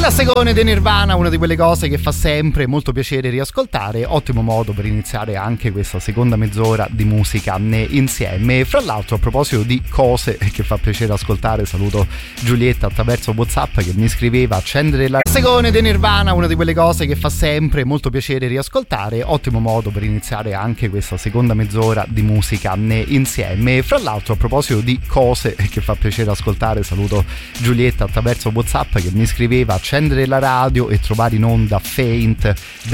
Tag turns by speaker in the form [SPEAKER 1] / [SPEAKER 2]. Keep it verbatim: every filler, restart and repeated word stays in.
[SPEAKER 1] Classicone di Nirvana, una di quelle cose che fa sempre molto piacere riascoltare, ottimo modo per iniziare anche questa seconda mezz'ora di musica insieme. Fra l'altro, a proposito di cose che fa piacere ascoltare, saluto Giulietta attraverso WhatsApp che mi scriveva accendere la Classicone di Nirvana, una di quelle cose che fa sempre molto piacere riascoltare, ottimo modo per iniziare anche questa seconda mezz'ora di musica insieme. Fra l'altro, a proposito di cose che fa piacere ascoltare, saluto Giulietta attraverso WhatsApp che mi scriveva accendere la radio e trovare in onda Faint